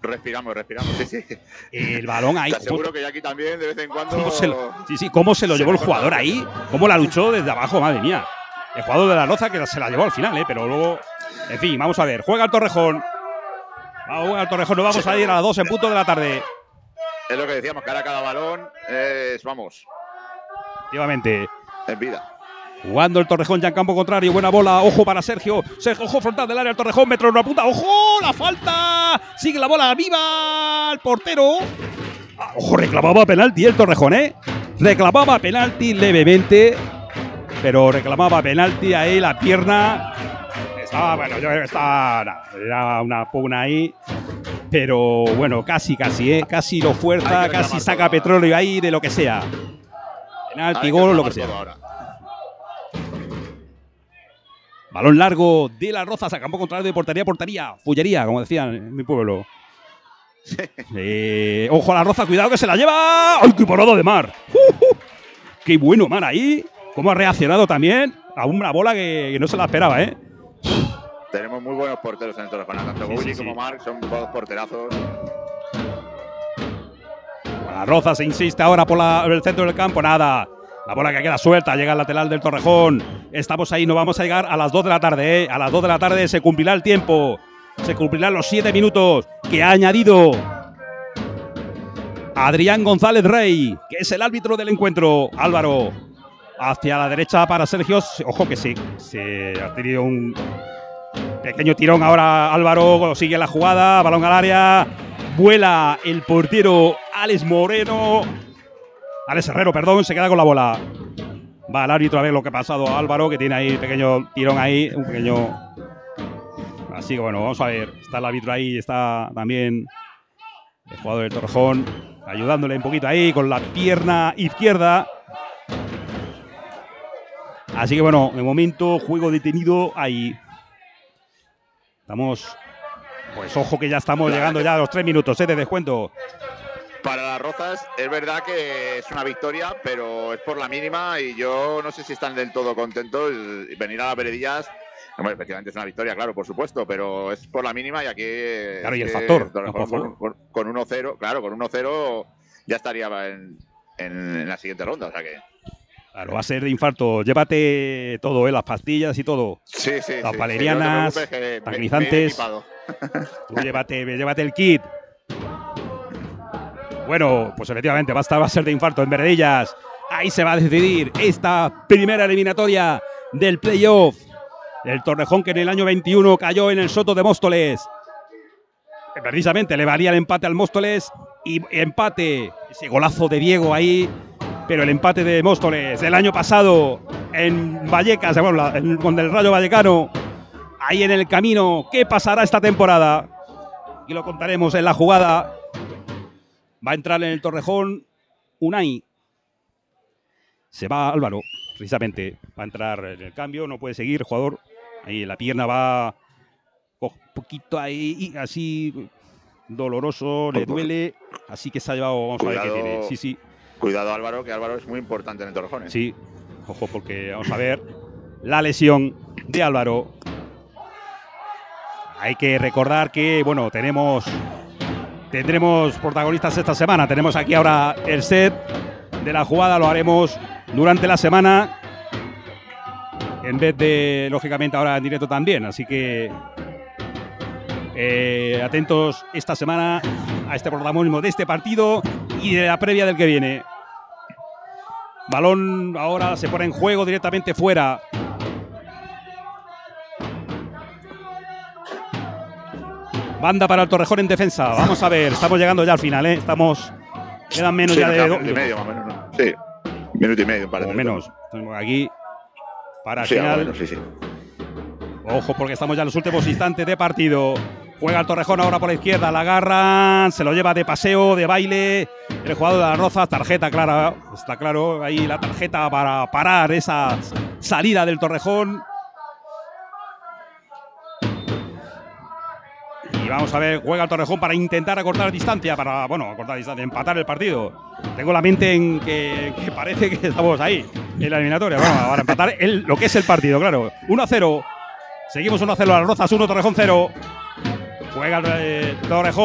Respiramos, sí, sí. El balón ahí. Te aseguro que aquí también, de vez en cuando. ¿Cómo se lo llevó el jugador ahí? ¿Cómo la luchó desde abajo? Madre mía. El jugador de La Roza que se la llevó al final, pero luego. En fin, vamos a ver. Juega el Torrejón. Juega el Torrejón. Nos vamos a ir a las 2 en punto de la tarde. Es lo que decíamos, que ahora cada balón vamos. Efectivamente. En vida. Jugando el Torrejón ya en campo contrario. Buena bola. Ojo para Sergio. Ojo frontal del área. El Torrejón. Metro en una punta. ¡Ojo! ¡La falta! Sigue la bola. ¡Viva! El portero. Ojo, reclamaba penalti el Torrejón, Reclamaba penalti levemente. Pero reclamaba penalti ahí. La pierna. Era una pugna ahí. Pero bueno, casi, casi lo fuerza. Casi saca petróleo ahí de lo que sea. Penalti, gol, lo que sea. Ahora. Balón largo de La Roza, a campo contrario de portería. Fullería, como decían en mi pueblo. Ojo a La Roza, cuidado que se la lleva. ¡Ay, qué parado de Mar! ¡Qué bueno, Mar, ahí! Cómo ha reaccionado también a una bola que no se la esperaba, Tenemos muy buenos porteros en el Torrejón. Tanto Gulli como Marc son dos porterazos. La Roza se insiste ahora por el centro del campo. Nada. La bola que queda suelta, llega al lateral del Torrejón. Estamos ahí, no vamos a llegar a las 2 de la tarde. A las 2 de la tarde se cumplirá el tiempo. Se cumplirán los 7 minutos que ha añadido Adrián González Rey, que es el árbitro del encuentro. Álvaro, hacia la derecha para Sergio. Ojo que sí, se ha tenido un pequeño tirón ahora. Álvaro sigue la jugada, balón al área. Vuela el portero Alex Herrero, perdón, se queda con la bola. Va el árbitro a ver lo que ha pasado a Álvaro, que tiene ahí pequeño tirón ahí, un pequeño. Así que bueno, vamos a ver. Está el árbitro ahí, está también el jugador del Torrejón, ayudándole un poquito ahí con la pierna izquierda. Así que bueno, de momento, juego detenido ahí. Estamos. Pues ojo que ya estamos llegando ya a los 3 minutos de descuento. Para Las Rozas es verdad que es una victoria, pero es por la mínima y yo no sé si están del todo contentos. Venir a las Veredillas, bueno, efectivamente es una victoria, claro, por supuesto, pero es por la mínima y aquí… Claro, y el factor. Con 1-0, claro, con 1-0 ya estaría en la siguiente ronda, o sea que… Claro, va a ser de infarto. Llévate todo, las pastillas y todo. Sí. Las valerianas, tranquilizantes. Tú llévate el kit. Bueno, pues efectivamente va a ser de infarto en Veredillas. Ahí se va a decidir esta primera eliminatoria del playoff. El Torrejón, que en el año 21 cayó en el Soto de Móstoles. Precisamente le valía el empate al Móstoles. Y empate, ese golazo de Diego ahí. Pero el empate de Móstoles el año pasado en Vallecas, con el Rayo Vallecano. Ahí en el camino. ¿Qué pasará esta temporada? Y lo contaremos en la jugada. Va a entrar en el Torrejón Unai. Se va Álvaro, precisamente. Va a entrar en el cambio, no puede seguir el jugador. Ahí la pierna va un poquito ahí, así doloroso, le duele. Así que se ha llevado, vamos a ver qué tiene. Sí. Cuidado Álvaro, que Álvaro es muy importante en el Torrejón. Sí, ojo, porque vamos a ver la lesión de Álvaro. Hay que recordar que, bueno, tendremos protagonistas esta semana. Tenemos aquí ahora el set de la jugada, lo haremos durante la semana, en vez de, lógicamente, ahora en directo también. Así que atentos esta semana a este protagonismo de este partido y de la previa del que viene. Balón ahora se pone en juego directamente fuera. Banda para el Torrejón en defensa. Vamos a ver, estamos llegando ya al final, quedan menos ya de minuto y medio, más o menos, ¿no? Sí, minuto y medio, parece. O menos. Tenemos aquí para el final. Bueno, sí. Ojo, porque estamos ya en los últimos instantes de partido. Juega el Torrejón ahora por la izquierda, la agarran, se lo lleva de paseo, de baile. El jugador de Las Rozas, tarjeta clara, está claro, ahí la tarjeta para parar esa salida del Torrejón. Y vamos a ver, juega el Torrejón para intentar acortar distancia, empatar el partido. Tengo la mente en que parece que estamos ahí, en la eliminatoria. Bueno, para empatar lo que es el partido, claro. 1-0. Seguimos 1-0 a Las Rozas, 1 Torrejón 0. Juega el Torrejón.